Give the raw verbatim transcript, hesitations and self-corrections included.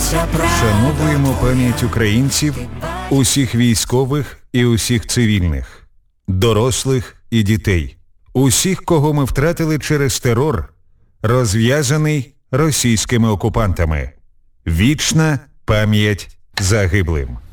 Вшановуємо пам'ять українців, усіх військових і усіх цивільних, дорослих і дітей, усіх, кого ми втратили через терор, розв'язаний російськими окупантами. Вічна пам'ять загиблим.